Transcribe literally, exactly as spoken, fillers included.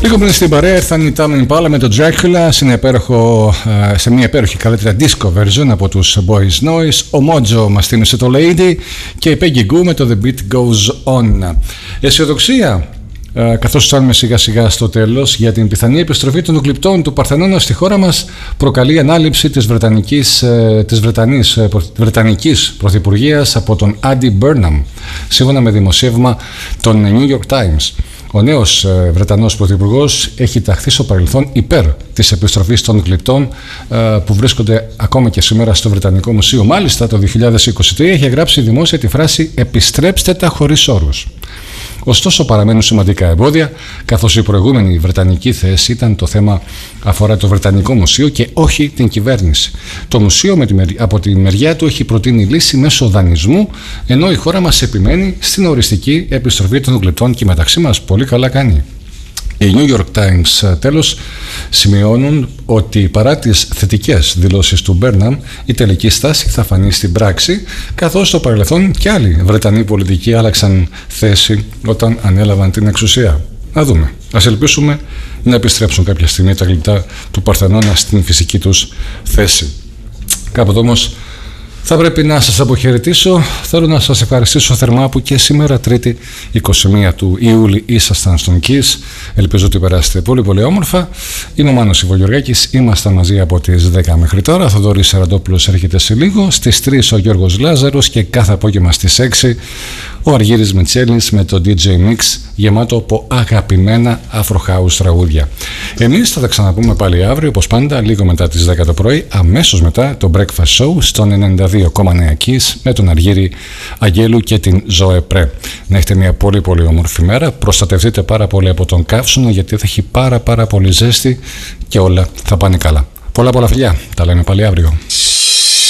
Λίγο πριν στην παρέα ήρθαν οι Tame Impala με το Dracula σε, υπέροχο, σε μια υπέροχη καλύτερα disco version από τους Boys Noise. Ο Mojo μας θύμισε το Lady και η Peggy Gou με το The Beat Goes On. Αισιοδοξία, καθώς φτάνουμε σιγά σιγά στο τέλος, για την πιθανή επιστροφή των γλυπτών του Παρθενώνα στη χώρα μας, προκαλεί ανάληψη της Βρετανικής, της Βρετανής, Βρετανικής Πρωθυπουργίας από τον Andy Burnham, σύμφωνα με δημοσίευμα των New York Times. Ο νέος ε, Βρετανός Πρωθυπουργός έχει ταχθεί στο παρελθόν υπέρ της επιστροφής των γλυπτών ε, που βρίσκονται ακόμα και σήμερα στο Βρετανικό Μουσείο. Μάλιστα, το δύο χιλιάδες είκοσι τρία είχε γράψει δημόσια τη φράση «Επιστρέψτε τα χωρίς όρους». Ωστόσο, παραμένουν σημαντικά εμπόδια, καθώς η προηγούμενη βρετανική θέση ήταν το θέμα αφορά το Βρετανικό Μουσείο και όχι την κυβέρνηση. Το Μουσείο με τη, από τη μεριά του έχει προτείνει λύση μέσω δανεισμού, ενώ η χώρα μας επιμένει στην οριστική επιστροφή των γλυπτών και μεταξύ μας πολύ καλά κάνει. Οι New York Times, τέλος, σημειώνουν ότι παρά τις θετικές δηλώσεις του Burnham, η τελική στάση θα φανεί στην πράξη, καθώς στο παρελθόν και άλλοι Βρετανοί πολιτικοί άλλαξαν θέση όταν ανέλαβαν την εξουσία. Να δούμε. Ας ελπίσουμε να επιστρέψουν κάποια στιγμή τα γλυπτά του Παρθενώνα στην φυσική τους θέση. Κάποτε όμως θα πρέπει να σας αποχαιρετήσω. Θέλω να σας ευχαριστήσω θερμά που και σήμερα Τρίτη είκοσι μία του Ιούλη ήσασταν στον Kiss. Ελπίζω ότι περάσετε πολύ πολύ όμορφα. Είμαι ο Μάνος Ιβογεωργάκης. Ήμασταν μαζί από τις δέκα μέχρι τώρα. Ο Θοδωρής Σεραντόπουλος έρχεται σε λίγο. Στις τρεις ο Γιώργος Λάζαρος και κάθε απόγευμα στις έξι ο Αργύρης Μιτσέλης με το ντι τζέι Mix γεμάτο από αγαπημένα Afro House τραγούδια. Εμείς θα τα ξαναπούμε πάλι αύριο, όπως πάντα, λίγο μετά τις δέκα το πρωί, αμέσως μετά το Breakfast Show στον ενενήντα δύο κόμμα εννέα Kiss με τον Αργύρη Αγγέλου και την Ζωέ Πρέ. Να έχετε μια πολύ πολύ όμορφη μέρα. Προστατευτείτε πάρα πολύ από τον καύσωνο, γιατί θα έχει πάρα πάρα πολύ ζέστη και όλα θα πάνε καλά. Πολλά πολλά φιλιά. Τα λέμε πάλι αύριο.